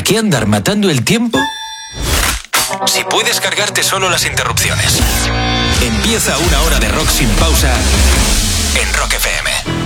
qué andar matando el tiempo si puedes cargarte solo las interrupciones? Empieza una hora de rock sin pausa en Rock FM.